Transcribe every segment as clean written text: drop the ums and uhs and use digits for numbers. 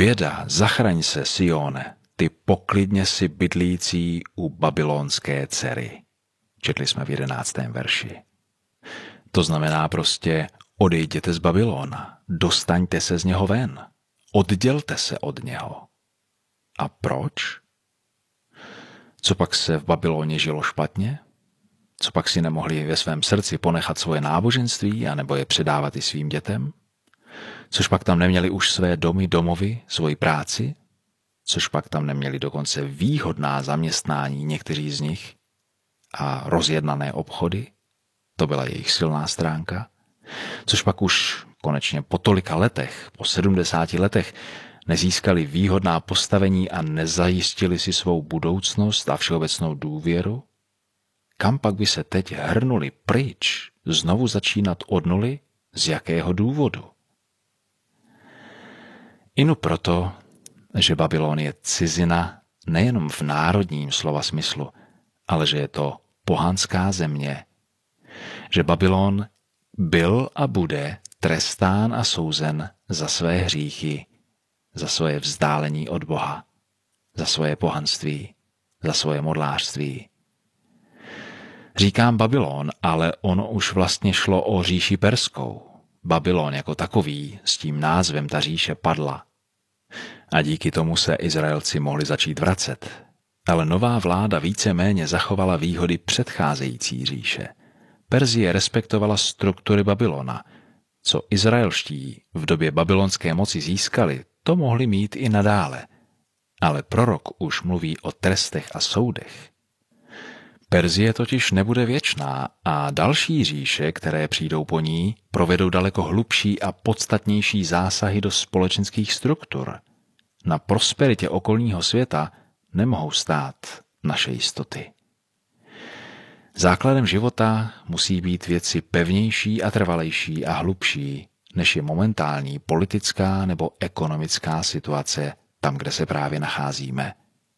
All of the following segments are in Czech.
Běda, zachraň se, Sione, ty poklidně si bydlící u babylonské dcery. Četli jsme v 11. verši. To znamená prostě odejděte z Babylona, dostaňte se z něho ven, oddělte se od něho. A proč? Co pak se v Babyloně žilo špatně? Co pak si nemohli ve svém srdci ponechat svoje náboženství anebo je předávat i svým dětem? Což pak tam neměli už své domy, domovy, svoji práci? Což pak tam neměli dokonce výhodná zaměstnání někteří z nich a rozjednané obchody? To byla jejich silná stránka. Což pak už konečně po tolika letech, po 70 letech, nezískali výhodná postavení a nezajistili si svou budoucnost a všeobecnou důvěru? Kam pak by se teď hrnuli pryč, znovu začínat od nuly? Z jakého důvodu? Inu proto, že Babylon je cizina nejenom v národním slova smyslu, ale že je to pohanská země. Že Babylon byl a bude trestán a souzen za své hříchy, za svoje vzdálení od Boha, za svoje pohanství, za svoje modlářství. Říkám Babylon, ale ono už vlastně šlo o říši perskou. Babylon jako takový, s tím názvem ta říše padla. A díky tomu se Izraelci mohli začít vracet. Ale nová vláda víceméně zachovala výhody předcházející říše. Perzie respektovala struktury Babylona. Co izraelští v době babylonské moci získali, to mohli mít i nadále. Ale prorok už mluví o trestech a soudech. Perzie totiž nebude věčná a další říše, které přijdou po ní, provedou daleko hlubší a podstatnější zásahy do společenských struktur. Na prosperitě okolního světa nemohou stát naše jistoty. Základem života musí být věci pevnější a trvalejší a hlubší, než je momentální politická nebo ekonomická situace tam, kde se právě nacházíme.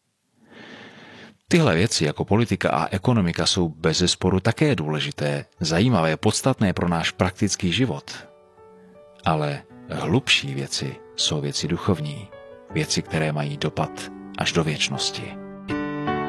Tyhle věci jako politika a ekonomika jsou bezesporu také důležité, zajímavé, podstatné pro náš praktický život. Ale hlubší věci jsou věci duchovní, věci, které mají dopad až do věčnosti.